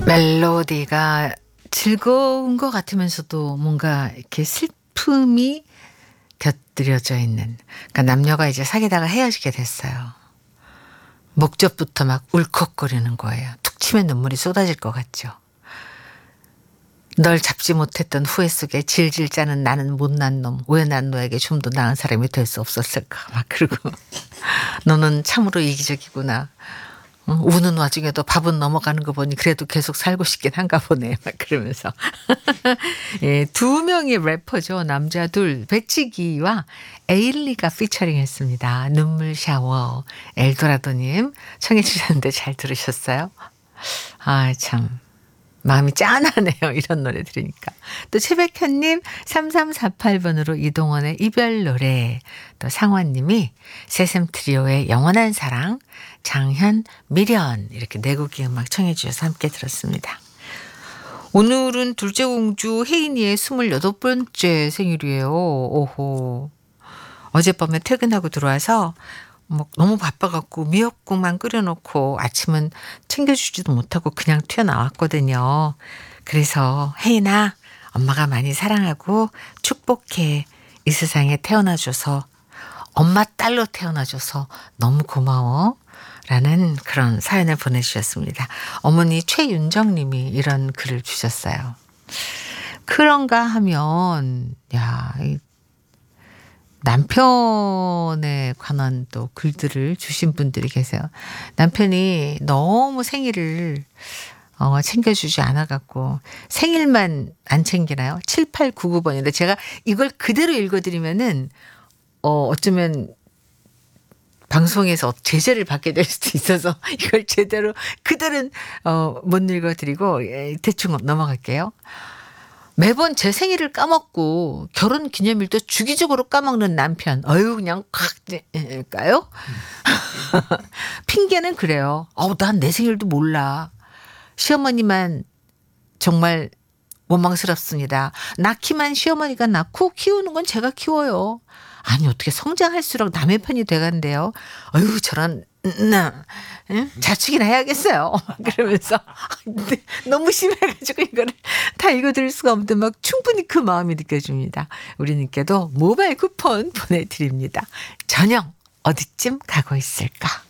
멜로디가 즐거운 것 같으면서도 뭔가 이렇게 슬픔이 곁들여져 있는, 그러니까 남녀가 이제 사귀다가 헤어지게 됐어요. 목젖부터 막 울컥거리는 거예요. 툭 치면 눈물이 쏟아질 것 같죠. 널 잡지 못했던 후회 속에 질질 짜는 나는 못난 놈, 왜 난 너에게 좀 더 나은 사람이 될 수 없었을까 막 그러고 너는 참으로 이기적이구나. 우는 와중에도 밥은 넘어가는 거 보니 그래도 계속 살고 싶긴 한가 보네 막 그러면서 예, 두 명의 래퍼죠. 남자 둘, 배치기와 에일리가 피처링했습니다. 눈물 샤워. 엘도라도님 청해 주셨는데 잘 들으셨어요? 아 참 마음이 짠하네요. 이런 노래 들으니까. 또 최백현님 3348번으로 이동원의 이별 노래. 또 상원님이 새샘 트리오의 영원한 사랑. 장현 미련. 이렇게 네 곡의 음악 청해 주셔서 함께 들었습니다. 오늘은 둘째 공주 혜인이의 28번째 생일이에요. 오호. 어젯밤에 퇴근하고 들어와서 뭐 너무 바빠갖고 미역국만 끓여놓고 아침은 챙겨주지도 못하고 그냥 튀어나왔거든요. 그래서 혜인아, 엄마가 많이 사랑하고 축복해. 이 세상에 태어나줘서, 엄마 딸로 태어나줘서 너무 고마워. 라는 그런 사연을 보내주셨습니다. 어머니 최윤정님이 이런 글을 주셨어요. 그런가 하면 이 남편에 관한 또 글들을 주신 분들이 계세요. 남편이 너무 생일을 챙겨주지 않아갖고 생일만 안 챙기나요? 7899번인데 제가 이걸 그대로 읽어드리면은 어쩌면 방송에서 제재를 받게 될 수도 있어서 이걸 제대로 그대로는 못 읽어드리고 대충 넘어갈게요. 매번 제 생일을 까먹고 결혼 기념일도 주기적으로 까먹는 남편. 그냥 콱일까요? 핑계는 그래요. 난 내 생일도 몰라. 시어머니만 정말 원망스럽습니다. 낳기만 시어머니가 낳고 키우는 건 제가 키워요. 아니 어떻게 성장할수록 남의 편이 돼간대요. 저런 자축이나 해야겠어요. 그러면서 너무 심해가지고 이거를 다 읽어드릴 수가 없는데 막 충분히 그 마음이 느껴집니다. 우리님께도 모바일 쿠폰 보내드립니다. 저녁 어디쯤 가고 있을까?